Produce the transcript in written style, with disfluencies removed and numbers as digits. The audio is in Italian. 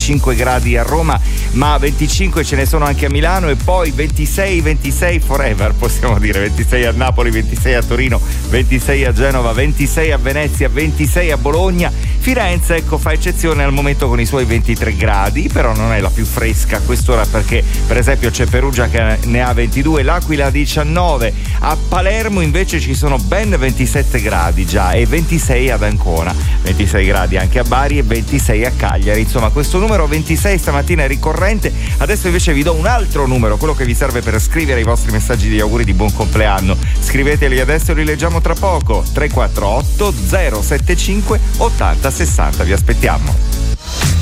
25 gradi a Roma, ma 25 ce ne sono anche a Milano, e poi 26 forever, possiamo dire, 26 a Napoli, 26 a Torino, 26 a Genova, 26 a Venezia, 26 a Bologna. Firenze, ecco, fa eccezione al momento con i suoi 23 gradi, però non è la più fresca a quest'ora, perché per esempio c'è Perugia che ne ha 22, l'Aquila 19, a Palermo invece ci sono ben 27 gradi già, e 26 ad Ancona, 26 gradi anche a Bari e 26 a Cagliari. Insomma, questo numero 26 stamattina è ricorrente. Adesso invece vi do un altro numero, quello che vi serve per scrivere i vostri messaggi di auguri di buon compleanno. Scriveteli adesso e li leggiamo tra poco. 348 075 80 60, vi aspettiamo.